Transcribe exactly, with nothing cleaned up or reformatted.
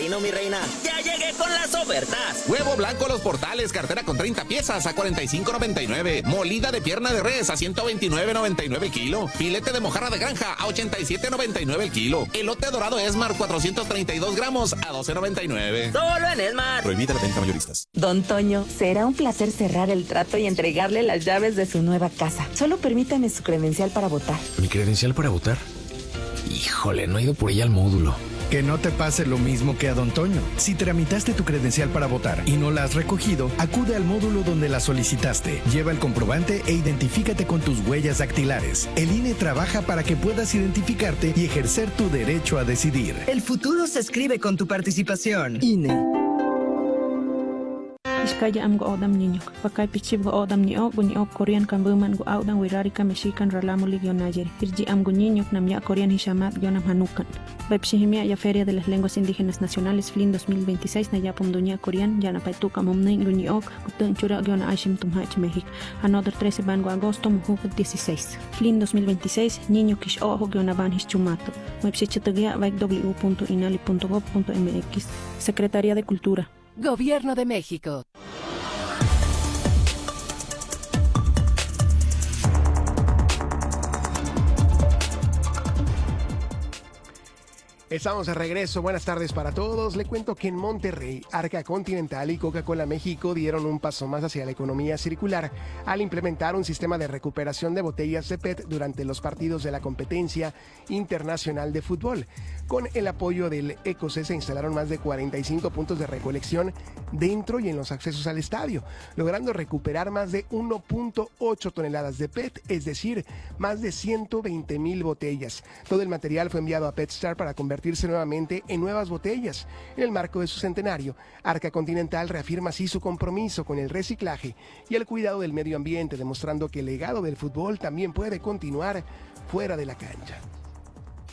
camino, mi reina. ¡Ya llegué con las ofertas! Huevo blanco Los Portales, cartera con treinta piezas a cuarenta y cinco noventa y nueve. Molida de pierna de res a ciento veintinueve noventa y nueve el kilo. Filete de mojarra de granja a ochenta y siete noventa y nueve el kilo. Elote dorado Esmar cuatrocientos treinta y dos gramos a doce noventa y nueve. ¡Solo en Esmar! Prohibida la venta mayoristas. Don Toño, será un placer cerrar el trato y entregarle las llaves de su nueva casa. Solo permítame su credencial para votar. ¿Mi credencial para votar? Híjole, no he ido por ella al módulo. Que no te pase lo mismo que a Don Toño. Si tramitaste tu credencial para votar y no la has recogido, acude al módulo donde la solicitaste. Lleva el comprobante e identifícate con tus huellas dactilares. El I N E trabaja para que puedas identificarte y ejercer tu derecho a decidir. El futuro se escribe con tu participación. I N E. Iskaya am go odam niño. Pakai pichib go odam ni o guni o Korean kan buman go audan wirari ka mexican ralamo ligio nayer. Irji am go niño nam ya Korean hishamat yonam hanukan. Bepshihimia ya Feria de las Lenguas Indígenas Nacionales Flin dos mil veintiséis na ya pomduña Korean ya na paituka momne guni ok gutun chura giona aishim tumhach México. Another trece van go agosto mujuk dieciséis. Flin dos mil veintiséis niño kish o giona van hischumato. Website w punto inali punto gob punto mx. Secretaría de Cultura. Gobierno de México. Estamos de regreso, buenas tardes para todos. Le cuento que en Monterrey, Arca Continental y Coca-Cola México dieron un paso más hacia la economía circular al implementar un sistema de recuperación de botellas de P E T durante los partidos de la competencia internacional de fútbol. Con el apoyo del ECOCE se instalaron más de cuarenta y cinco puntos de recolección dentro y en los accesos al estadio, logrando recuperar más de uno punto ocho toneladas de P E T, es decir, más de ciento veinte mil botellas. Todo el material fue enviado a PetStar para convertirse nuevamente en nuevas botellas. En el marco de su centenario, Arca Continental reafirma así su compromiso con el reciclaje y el cuidado del medio ambiente, demostrando que el legado del fútbol también puede continuar fuera de la cancha.